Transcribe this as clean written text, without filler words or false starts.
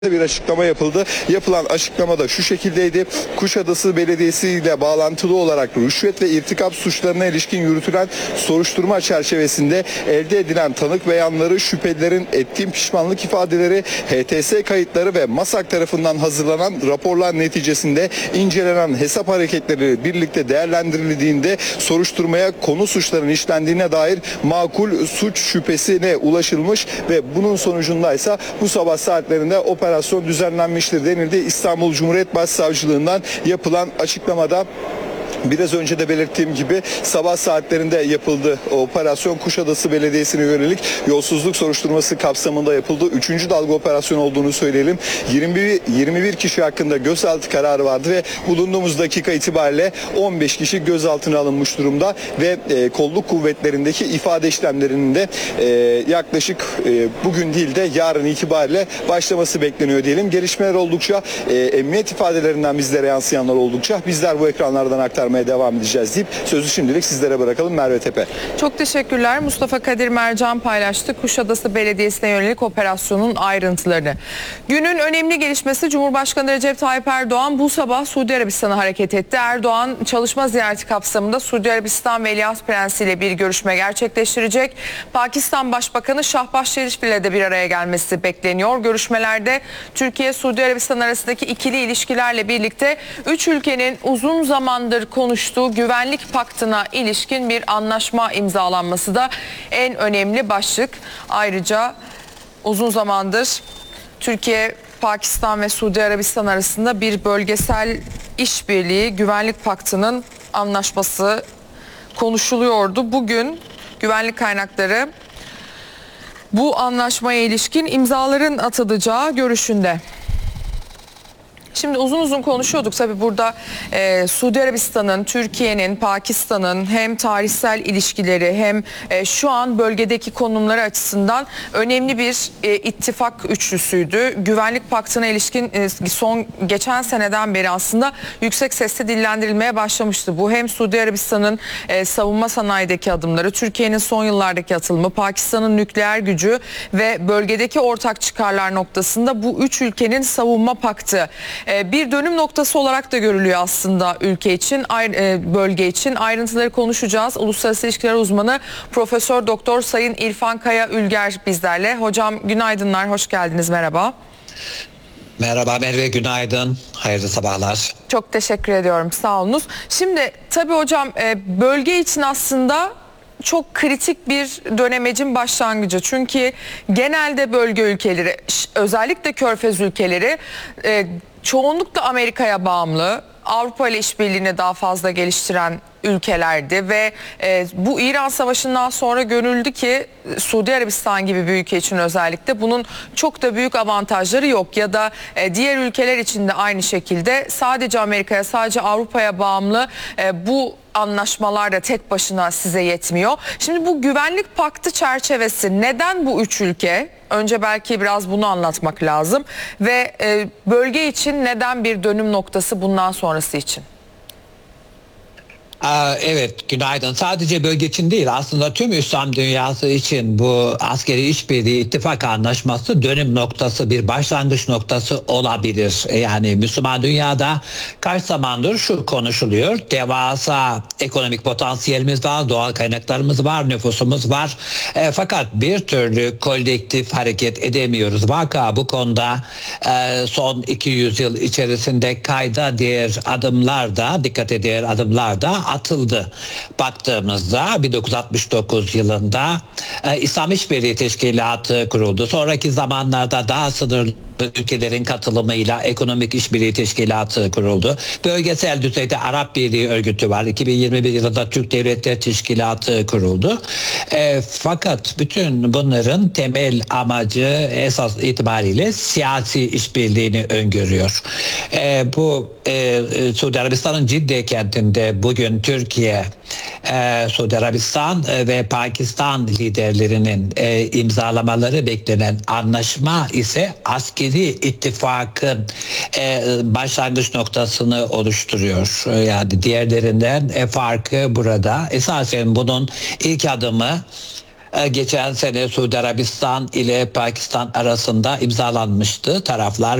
bir açıklama yapıldı. Yapılan açıklamada şu şekildeydi. Kuşadası Belediyesi ile bağlantılı olarak rüşvet ve irtikap suçlarına ilişkin yürütülen soruşturma çerçevesinde elde edilen tanık beyanları, şüphelilerin ettiğim pişmanlık ifadeleri, HTS kayıtları ve MASAK tarafından hazırlanan raporlar neticesinde incelenen hesap hareketleri birlikte değerlendirildiğinde soruşturmaya konu suçların işlendiğine dair makul suç şüphesine ulaşılmış ve bunun sonucundaysa bu sabah saatlerinde operasyon düzenlenmiştir denildi. İstanbul Cumhuriyet Başsavcılığından yapılan açıklamada biraz önce de belirttiğim gibi sabah saatlerinde yapıldı. Operasyon Kuşadası Belediyesi'ne yönelik yolsuzluk soruşturması kapsamında yapıldı. 3. dalga operasyon olduğunu söyleyelim. 21 kişi hakkında gözaltı kararı vardı ve bulunduğumuz dakika itibariyle 15 kişi gözaltına alınmış durumda ve kolluk kuvvetlerindeki ifade işlemlerinin de yaklaşık bugün değil de yarın itibariyle başlaması bekleniyor diyelim. Gelişmeler oldukça, emniyet ifadelerinden bizlere yansıyanlar oldukça bizler bu ekranlardan aktarmaya devam edeceğiz deyip sözü şimdilik sizlere bırakalım. Merve Tepe. Çok teşekkürler. Mustafa Kadir Mercan paylaştı Kuşadası Belediyesi'ne yönelik operasyonun ayrıntılarını. Günün önemli gelişmesi, Cumhurbaşkanı Recep Tayyip Erdoğan bu sabah Suudi Arabistan'a hareket etti. Erdoğan çalışma ziyareti kapsamında Suudi Arabistan Veliaht Prensi ile bir görüşme gerçekleştirecek. Pakistan Başbakanı Şahbaz Şerif ile de bir araya gelmesi bekleniyor. Görüşmelerde Türkiye-Suudi Arabistan arasındaki ikili ilişkilerle birlikte üç ülkenin uzun zamandır konuştuğu güvenlik paktına ilişkin bir anlaşma imzalanması da en önemli başlık. Ayrıca uzun zamandır Türkiye, Pakistan ve Suudi Arabistan arasında bir bölgesel işbirliği güvenlik paktının anlaşması konuşuluyordu. Bugün güvenlik kaynakları bu anlaşmaya ilişkin imzaların atılacağı görüşünde. Şimdi uzun konuşuyorduk tabii burada Suudi Arabistan'ın, Türkiye'nin, Pakistan'ın hem tarihsel ilişkileri hem şu an bölgedeki konumları açısından önemli bir ittifak üçlüsüydü. Güvenlik paktına ilişkin geçen seneden beri aslında yüksek sesle dillendirilmeye başlamıştı. Bu hem Suudi Arabistan'ın savunma sanayideki adımları, Türkiye'nin son yıllardaki atılımı, Pakistan'ın nükleer gücü ve bölgedeki ortak çıkarlar noktasında bu üç ülkenin savunma paktı bir dönüm noktası olarak da görülüyor aslında ülke için, bölge için. Ayrıntıları konuşacağız. Uluslararası İlişkiler Uzmanı Profesör Doktor Sayın İrfan Kaya Ülger bizlerle. Hocam günaydınlar, hoş geldiniz, merhaba. Merhaba Merve, günaydın. Hayırlı sabahlar. Çok teşekkür ediyorum, sağ olunuz. Şimdi tabii hocam bölge için aslında çok kritik bir dönemecin başlangıcı. Çünkü genelde bölge ülkeleri, özellikle Körfez ülkeleri çoğunlukla Amerika'ya bağımlı, Avrupa ile işbirliğini daha fazla geliştiren ülkelerdi ve bu İran Savaşı'ndan sonra görüldü ki Suudi Arabistan gibi bir ülke için özellikle bunun çok da büyük avantajları yok ya da diğer ülkeler için de aynı şekilde sadece Amerika'ya, sadece Avrupa'ya bağımlı bu anlaşmalar da tek başına size yetmiyor. Şimdi bu güvenlik paktı çerçevesi neden bu üç ülke? Önce belki biraz bunu anlatmak lazım ve bölge için neden bir dönüm noktası bundan sonrası için? Evet, günaydın. Sadece bölge için değil, aslında tüm İslam dünyası için bu askeri işbirliği ittifak anlaşması dönüm noktası, bir başlangıç noktası olabilir. Yani Müslüman dünyada kaç zamandır şu konuşuluyor: devasa ekonomik potansiyelimiz var, doğal kaynaklarımız var, nüfusumuz var. Fakat bir türlü kolektif hareket edemiyoruz. Vaka bu konuda son 200 yıl içerisinde kayda değer adımlar da, dikkate değer adımlar da atıldı. Baktığımızda 1969 yılında İslam İşbirliği Teşkilatı kuruldu. Sonraki zamanlarda daha sınırlı ülkelerin katılımıyla Ekonomik İşbirliği Teşkilatı kuruldu. Bölgesel düzeyde Arap Birliği Örgütü var. 2021 yılında Türk Devletleri Teşkilatı kuruldu. Fakat bütün bunların temel amacı esas itibariyle siyasi işbirliğini öngörüyor. Bu Suudi Arabistan'ın Cidde kentinde bugün Türkiye, Suudi Arabistan ve Pakistan liderlerinin imzalamaları beklenen anlaşma ise askeri ittifakın başlangıç noktasını oluşturuyor. Yani diğerlerinden farkı burada. Esasen bunun ilk adımı geçen sene Suudi Arabistan ile Pakistan arasında imzalanmıştı. Taraflar